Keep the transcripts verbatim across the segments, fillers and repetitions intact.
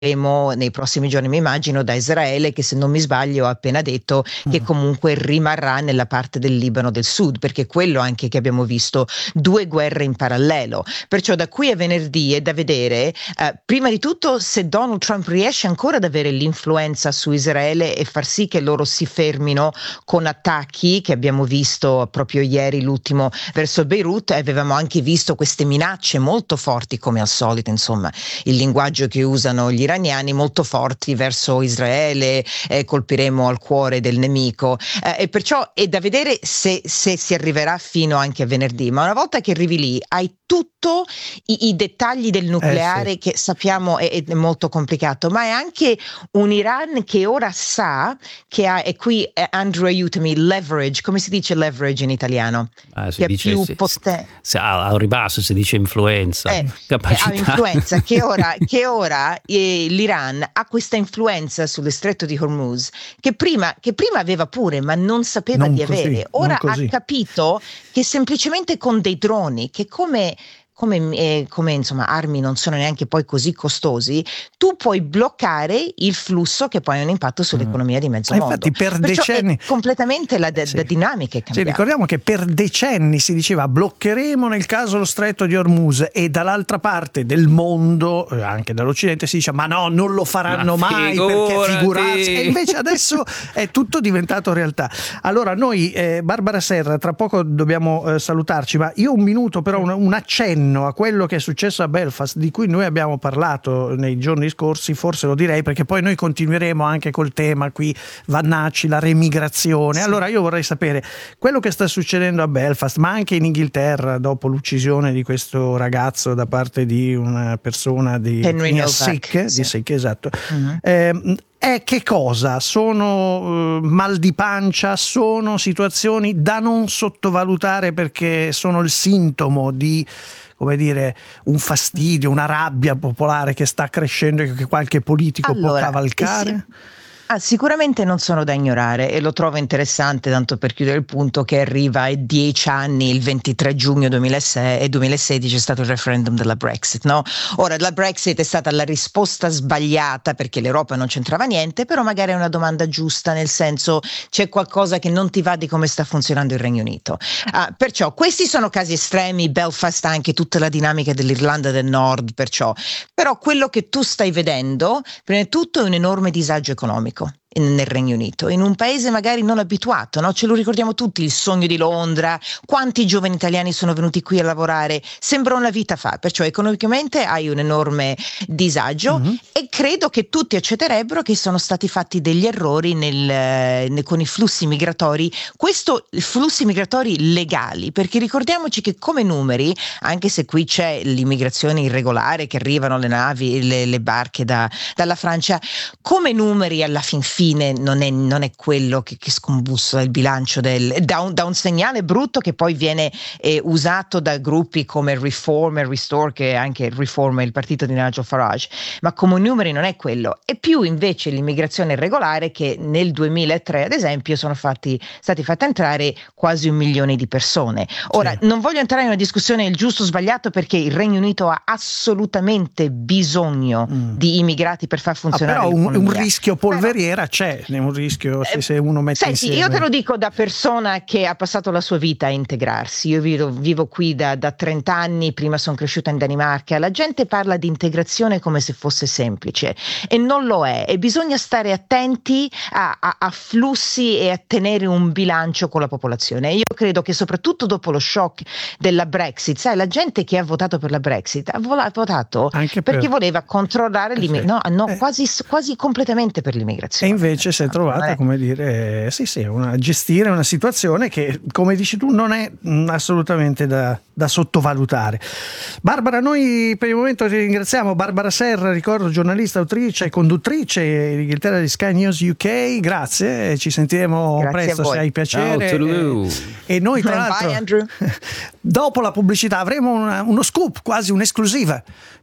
nei prossimi giorni, mi immagino, da Israele, che se non mi sbaglio ha appena detto che comunque rimarrà nella parte del Libano del Sud, perché quello anche che abbiamo visto due guerre in parallelo. Perciò da qui a venerdì è da vedere, eh, prima di tutto, se Donald Trump riesce ancora ad avere l'influenza su Israele e far sì che loro si fermino con attacchi che abbiamo visto proprio ieri, l'ultimo verso Beirut, e avevamo anche visto queste minacce molto forti, come al solito, insomma, il linguaggio che usano gli iraniani, molto forti verso Israele, eh, colpiremo al cuore del nemico, eh, e perciò è da vedere se, se si arriverà fino anche a venerdì, ma una volta che arrivi lì hai tutto i, i dettagli del nucleare, eh, sì, che sappiamo è, è molto complicato, ma è anche un Iran che ora sa che ha, e qui eh, Andrew aiutami, leverage, come si dice leverage in italiano? Ah, si che dice, è più si, potente. Si, al ribasso si dice influenza, eh, capacità. Ha influenza, che ora, che ora eh, l'Iran ha questa influenza sullo stretto di Hormuz che prima, che prima aveva pure, ma non sapeva non di così, avere. Ora ha così. capito che semplicemente con dei droni, che come come, eh, come insomma armi non sono neanche poi così costosi, tu puoi bloccare il flusso che poi ha un impatto sull'economia di mezzo mondo. Infatti per Perciò decenni è completamente la, de- sì. la dinamica è cambiata. Sì, ricordiamo che per decenni si diceva bloccheremo nel caso lo stretto di Hormuz, e dall'altra parte del mondo, anche dall'Occidente, si dice ma no, non lo faranno ma mai figurati. perché figurarsi, e invece adesso è tutto diventato realtà. Allora noi, eh, Barbara Serra, tra poco dobbiamo eh, salutarci, ma io un minuto però, un, un accenno a quello che è successo a Belfast, di cui noi abbiamo parlato nei giorni scorsi, forse lo direi perché poi noi continueremo anche col tema qui, Vannacci, la remigrazione. Sì. Allora io vorrei sapere quello che sta succedendo a Belfast, ma anche in Inghilterra dopo l'uccisione di questo ragazzo da parte di una persona di etnia Sikh, sì. di Sikh, esatto. Uh-huh. Eh, è che cosa? Sono uh, mal di pancia, sono situazioni da non sottovalutare perché sono il sintomo di, come dire, un fastidio, una rabbia popolare che sta crescendo e che qualche politico allora, può cavalcare? Sì. Ah, sicuramente non sono da ignorare, e lo trovo interessante, tanto per chiudere il punto, che arriva ai dieci anni, il ventitré giugno duemilasei e duemilasedici è stato il referendum della Brexit, no? Ora, la Brexit è stata la risposta sbagliata perché l'Europa non c'entrava niente, però magari è una domanda giusta, nel senso c'è qualcosa che non ti va di come sta funzionando il Regno Unito. Ah, perciò questi sono casi estremi, Belfast ha anche tutta la dinamica dell'Irlanda del Nord, perciò. Però quello che tu stai vedendo, prima di tutto, è un enorme disagio economico nel Regno Unito, in un paese magari non abituato, no? Ce lo ricordiamo tutti, il sogno di Londra, quanti giovani italiani sono venuti qui a lavorare, sembra una vita fa, perciò economicamente hai un enorme disagio, mm-hmm. e credo che tutti accetterebbero che sono stati fatti degli errori nel, nel, con i flussi migratori, questo flussi migratori legali, perché ricordiamoci che come numeri, anche se qui c'è l'immigrazione irregolare che arrivano le navi, le, le barche da, dalla Francia, come numeri alla fin fine non è, non è quello che, che scombussola il bilancio del, da, un, da un segnale brutto che poi viene eh, usato da gruppi come Reform e Restore, che anche Reform è il partito di Nigel Farage, ma come numeri non è quello, è più invece l'immigrazione irregolare, che nel duemilatré ad esempio sono fatti, stati fatti entrare quasi un milione di persone. Ora, sì. non voglio entrare in una discussione il giusto o sbagliato, perché il Regno Unito ha assolutamente bisogno mm. di immigrati per far funzionare ah, però l'economia. Un, un rischio polveriera c'è, un rischio se, se uno mette Senti, insieme. Io te lo dico da persona che ha passato la sua vita a integrarsi. Io vivo, vivo qui da, da trenta anni, prima sono cresciuta in Danimarca. La gente parla di integrazione come se fosse semplice, e non lo è, e bisogna stare attenti a, a, a flussi e a tenere un bilancio con la popolazione. Io credo che soprattutto dopo lo shock della Brexit, sai, la gente che ha votato per la Brexit ha votato anche perché per... voleva controllare l'immigrazione, eh, sì. no, no eh. quasi, quasi completamente per l'immigrazione. E invece si è trovata, come dire, sì sì, una, gestire una situazione che, come dici tu, non è mh, assolutamente da, da sottovalutare. Barbara, noi per il momento ti ringraziamo. Barbara Serra, ricordo, giornalista, autrice e conduttrice in Inghilterra di Sky News U K, grazie, ci sentiremo grazie presto se hai piacere. Ciao, e, e noi tra l'altro Bye, Andrew. dopo la pubblicità avremo una, uno scoop, quasi un'esclusiva,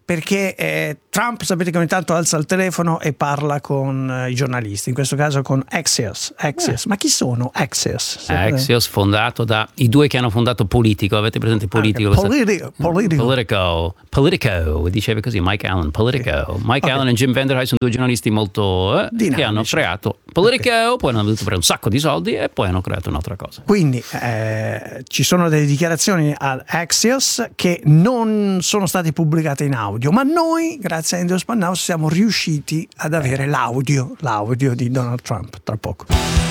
perché eh, Trump, sapete che ogni tanto alza il telefono e parla con eh, i giornalisti, in questo caso con Axios. Axios. Eh. Ma chi sono Axios? Axios fondato da i due che hanno fondato Politico, avete presente Politico? Okay. Politico, Politico. Politico, Politico, diceva così Mike Allen, Politico. Mike okay. Allen e Jim Vanderhyde sono due giornalisti molto eh, che hanno creato Politico, okay. poi hanno dovuto prendere un sacco di soldi e poi hanno creato un'altra cosa. Quindi eh, ci sono delle dichiarazioni ad Axios che non sono state pubblicate in audio, ma noi, grazie a Indio Spannaus, siamo riusciti ad avere l'audio, l'audio di Donald Trump tra poco.